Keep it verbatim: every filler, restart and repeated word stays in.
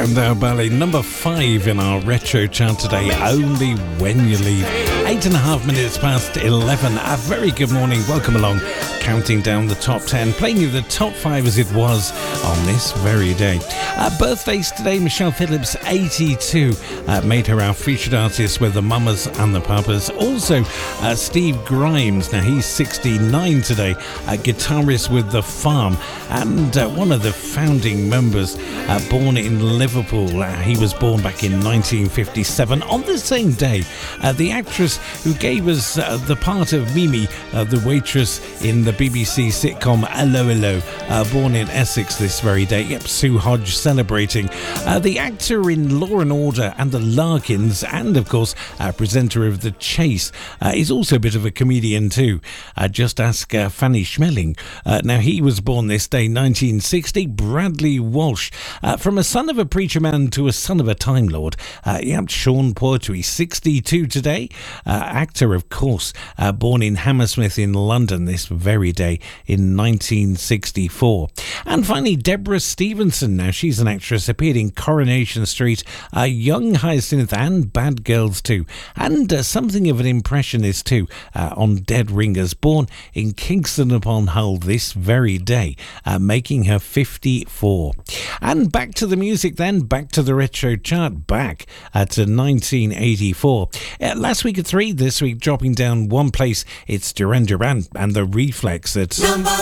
Spandau Ballet, number five in our retro chart today, Only When You Leave. Eight and a half minutes past eleven. A very good morning. Welcome along. Counting down the top ten, playing you the top five as it was on this very day. Uh, birthdays today, Michelle Phillips, eighty-two, uh, made her our featured artist with the Mamas and the Papas. Also, uh, Steve Grimes, now he's sixty-nine today, a guitarist with The Farm, and uh, one of the founding members, uh, born in Liverpool. Uh, he was born back in nineteen fifty-seven. On the same day, uh, the actress who gave us uh, the part of Mimi, uh, the waitress in the B B C sitcom Hello Hello, uh, born in Essex this very day. Yep, Sue Hodge celebrating. Uh, the actor in Law and Order and the Larkins, and of course, uh, presenter of The Chase, uh, is also a bit of a comedian too. Uh, just ask uh, Fanny Schmeling. Uh, now, he was born this day, nineteen sixty. Bradley Walsh. Uh, from a son of a preacher man to a son of a Time Lord. Uh, yep, Sean Poetry, sixty-two today. Uh, actor, of course, uh, born in Hammersmith in London this very day in nineteen sixty-four. And finally, Deborah Stevenson. Now, she's an actress, appeared in Coronation Street, uh, Young Hyacinth and Bad Girls too, and uh, something of an impressionist too, uh, on Dead Ringers, born in Kingston upon Hull this very day, uh, making her fifty-four. And back to the music then, back to the retro chart, back uh, to nineteen eighty-four. Uh, last week at three, this week dropping down one place, it's Duran Duran and the Reflex at... Number